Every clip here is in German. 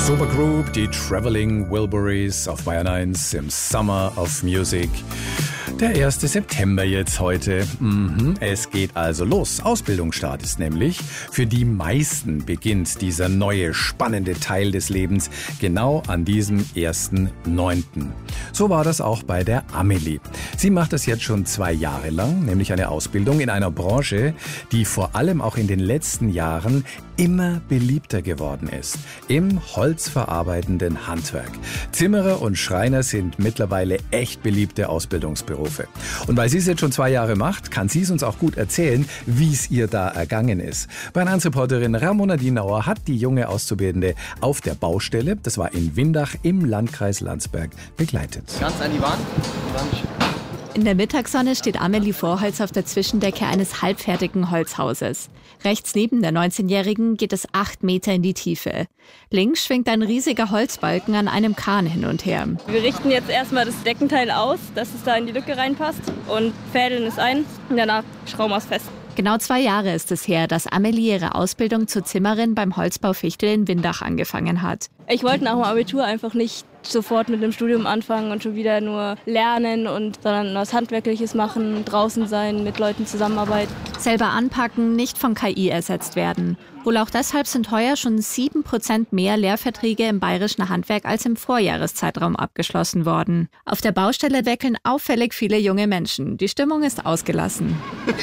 Supergroup, die Traveling Wilburys auf Bayern 1 im Summer of Music. Der 1. September jetzt heute. Es geht also los. Ausbildungsstart ist nämlich. Für die meisten beginnt dieser neue, spannende Teil des Lebens genau an diesem 1.9. So war das auch bei der Amelie. Sie macht das jetzt schon 2 Jahre lang, nämlich eine Ausbildung in einer Branche, die vor allem auch in den letzten Jahren immer beliebter geworden ist. Im holzverarbeitenden Handwerk. Zimmerer und Schreiner sind mittlerweile echt beliebte Ausbildungsberufe. Und weil sie es jetzt schon 2 Jahre macht, kann sie es uns auch gut erzählen, wie es ihr da ergangen ist. Bayern 1 Reporterin Ramona Dienauer hat die junge Auszubildende auf der Baustelle, das war in Windach im Landkreis Landsberg, begleitet. Ganz an die Wand und dann in der Mittagssonne steht Amelie Vorholz auf der Zwischendecke eines halbfertigen Holzhauses. Rechts neben der 19-Jährigen geht es 8 Meter in die Tiefe. Links schwingt ein riesiger Holzbalken an einem Kahn hin und her. Wir richten jetzt erstmal das Deckenteil aus, dass es da in die Lücke reinpasst und fädeln es ein und danach schrauben wir es fest. Genau 2 Jahre ist es her, dass Amelie ihre Ausbildung zur Zimmerin beim Holzbau Fichtel in Windach angefangen hat. Ich wollte nach dem Abitur einfach nicht sofort mit dem Studium anfangen und schon wieder nur lernen, sondern was Handwerkliches machen, draußen sein, mit Leuten zusammenarbeiten. Selber anpacken, nicht von KI ersetzt werden. Wohl auch deshalb sind heuer schon 7% mehr Lehrverträge im bayerischen Handwerk als im Vorjahreszeitraum abgeschlossen worden. Auf der Baustelle werkeln auffällig viele junge Menschen. Die Stimmung ist ausgelassen.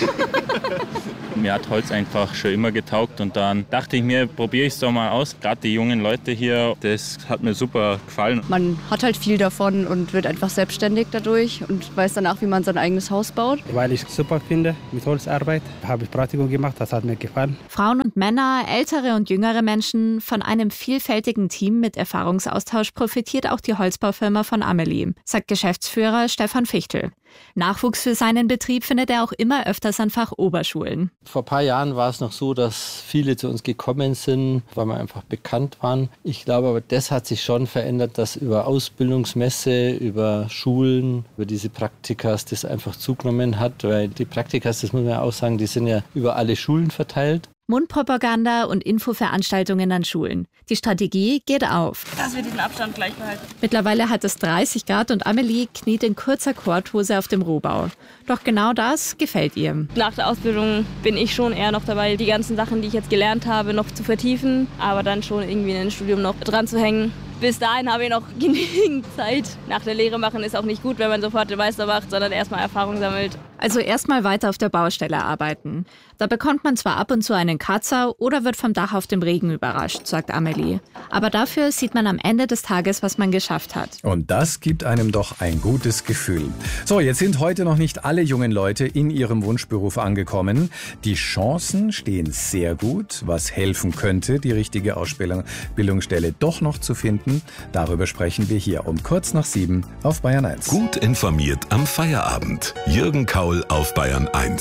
Mir hat Holz einfach schon immer getaugt und dann dachte ich mir, probiere ich es doch mal aus. Gerade die jungen Leute hier, das hat mir super gefallen. Man hat halt viel davon und wird einfach selbstständig dadurch und weiß danach, wie man sein eigenes Haus baut. Weil ich es super finde mit Holzarbeit, habe ich Praktikum gemacht, das hat mir gefallen. Frauen und Männer, ältere und jüngere Menschen, von einem vielfältigen Team mit Erfahrungsaustausch profitiert auch die Holzbaufirma von Amelie, sagt Geschäftsführer Stefan Fichtel. Nachwuchs für seinen Betrieb findet er auch immer öfters an Fachoberschulen. Vor ein paar Jahren war es noch so, dass viele zu uns gekommen sind, weil wir einfach bekannt waren. Ich glaube aber, das hat sich schon verändert, dass über Ausbildungsmesse, über Schulen, über diese Praktikas das einfach zugenommen hat. Weil die Praktikas, das muss man ja auch sagen, die sind ja über alle Schulen verteilt. Mundpropaganda und Infoveranstaltungen an Schulen. Die Strategie geht auf. Dass wir diesen Abstand gleich behalten. Mittlerweile hat es 30 Grad und Amelie kniet in kurzer Korthose auf dem Rohbau. Doch genau das gefällt ihr. Nach der Ausbildung bin ich schon eher noch dabei, die ganzen Sachen, die ich jetzt gelernt habe, noch zu vertiefen, aber dann schon irgendwie in ein Studium noch dran zu hängen. Bis dahin habe ich noch genügend Zeit. Nach der Lehre machen ist auch nicht gut, wenn man sofort den Meister macht, sondern erstmal Erfahrung sammelt. Also erstmal weiter auf der Baustelle arbeiten. Da bekommt man zwar ab und zu einen Kratzer oder wird vom Dach auf dem Regen überrascht, sagt Amelie. Aber dafür sieht man am Ende des Tages, was man geschafft hat. Und das gibt einem doch ein gutes Gefühl. So, jetzt sind heute noch nicht alle jungen Leute in ihrem Wunschberuf angekommen. Die Chancen stehen sehr gut, was helfen könnte, die richtige Ausbildungsstelle doch noch zu finden. Darüber sprechen wir hier um kurz nach 7 auf Bayern 1. Gut informiert am Feierabend. Jürgen Kaul auf Bayern 1.